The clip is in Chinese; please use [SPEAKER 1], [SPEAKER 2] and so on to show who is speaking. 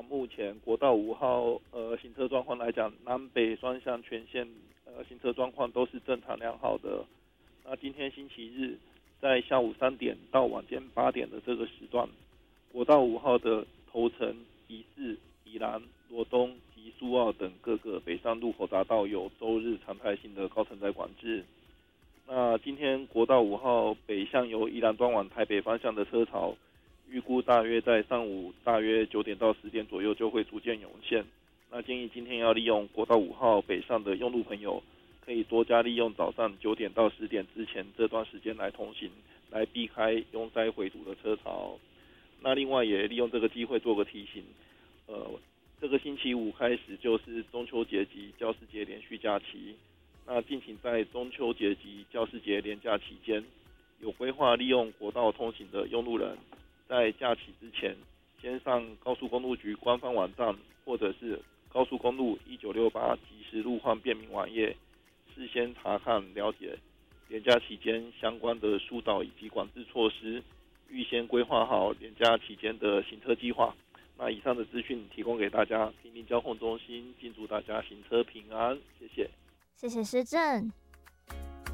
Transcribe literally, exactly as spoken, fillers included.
[SPEAKER 1] 目前国道五号呃行车状况来讲，南北双向全线呃行车状况都是正常良好的。那今天星期日，在下午三点到晚间八点的这个时段，国道五号的头城、宜市、宜兰、罗东及苏澳等各个北上路口匝道有周日常态性的高承载管制。那今天国道五号北向由宜兰端往台北方向的车潮，预估大约在上午大约九点到十点左右就会逐渐涌现。那建议今天要利用国道五号北上的用路朋友，可以多加利用早上九点到十点之前这段时间来通行，来避开拥塞回堵的车潮。那另外也利用这个机会做个提醒，呃，这个星期五开始就是中秋节及教师节连续假期。那敬请在中秋节及教师节连假期间，有规划利用国道通行的用路人，在假期之前，先上高速公路局官方网站，或者是高速公路一九六八即时路况便民网页，事先查看了解连假期间相关的疏导以及管制措施，预先规划好连假期间的行车计划。那以上的资讯提供给大家，平林交控中心，敬祝大家行车平安，谢谢。
[SPEAKER 2] 谢谢施政。